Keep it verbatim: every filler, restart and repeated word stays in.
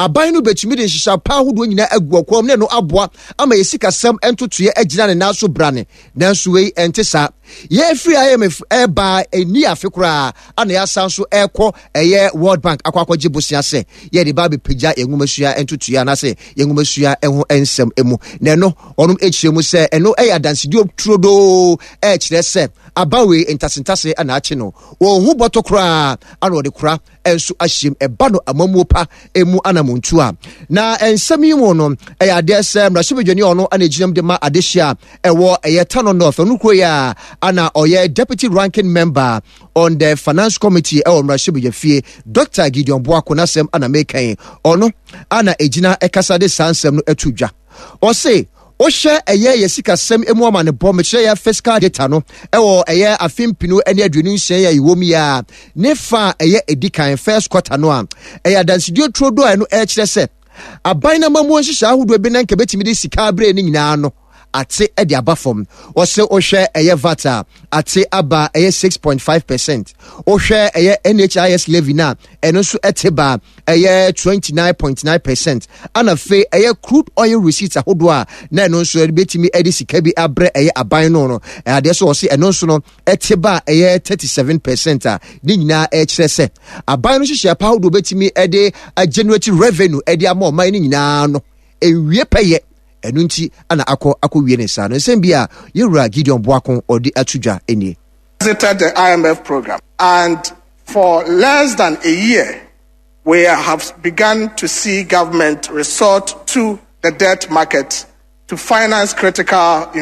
aban no betumi de hihya pa hodo nyina agu akwam ne no aboa ama yesikasem entotoye agina ne naso brane nanso wei ente sa ye free I M F eba eni afekura ana ya sanso ekọ eye World Bank akwakọ gibusia se ye de ba be pagya enwumasua entotoye na se yenwumasua eho ensem emu ne no onum echiemu se eno eya dansidio trodo e kire se abawe entasentase ana ache no wo hu botokra ana wo de kra enso ahyem eba no amamuopa emu ana montua na ensem yi wo no eya de se mrashibedwani ono ana ejinam de ma adehia ewo eye Tano North onukro ya ana oye deputy ranking member on the finance committee ewo mrashibedwafie Doctor Gideon Boako nasem ana mekan ono ana ejina ekasa de sansem no atudwa o say o share eye yesika sem emu ama ne bom kire ya fiscal data no ewo eye afimpinu ene aduonu nhyia ya iwomi ya ne fa eye edikan first quarter no a eye dansidio trodo eno e kire se aban na mamu nhihya ahodo bi na nke betimi de sika bre ni nyina no ate e de abafom o se o hwe eye vata ate aba eye six point five percent o hwe eye N H I S levy na eno so eteba eye twenty-nine point nine percent ana fe eye crude oil receipts ahodo a na eno so betimi e de sika bi abre eye aban no no ade so o se eno so no eteba eye thirty-seven percent a ni nyina e kire se aban no hihya pa ahodo betimi e de generate revenue e de ama o man ni nyina no ewie peye enunti ana akọ akọ wie ne sa no nsembia yewura Gideon Boako odi atudwa eni visited the I M F program, and for less than a year we have begun to see government resort to the debt market to finance critical